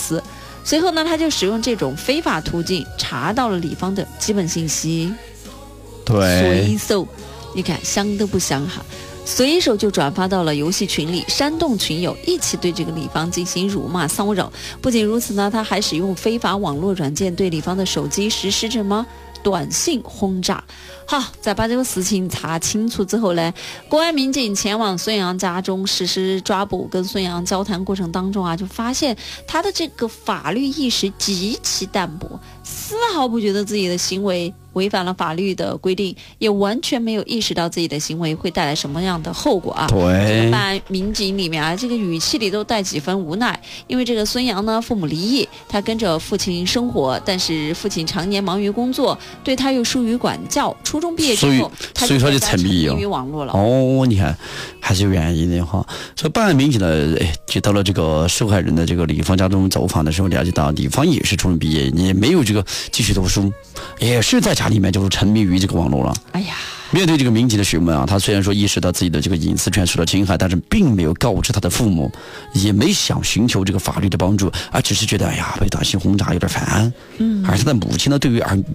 司。随后呢，他就使用这种非法途径查到了李芳的基本信息。 对， 随手，你看香都不香哈，随手就转发到了游戏群里，煽动群友一起对这个李芳进行辱骂骚扰。不仅如此呢，他还使用非法网络软件对李芳的手机实施什么短信轰炸。好，在把这个事情查清楚之后呢，公安民警前往孙杨家中实施抓捕，跟孙杨交谈过程当中啊，就发现他的这个法律意识极其淡薄，丝毫不觉得自己的行为违反了法律的规定，也完全没有意识到自己的行为会带来什么样的后果啊。 对， 办案民警里面啊，这个语气里都带几分无奈，因为这个孙杨呢，父母离异，他跟着父亲生活，但是父亲常年忙于工作，对他又疏于管教。初中毕业之后，他就沉迷于网络了。 哦，你看还是有原因的哈。所以办案民警呢，接到了这个受害人的这个李芳家中走访的时候，了解到李芳也是初中毕业，也没有这个继续读书，也是在家里面就是沉迷于这个网络了。 哎呀。 面对这个民警的询问啊，他虽然说意识到自己的这个隐私权受到侵害，但是并没有告知他的父母，也没想寻求这个法律的帮助，而只是觉得哎呀被短信轰炸有点烦。而他的母亲呢，对于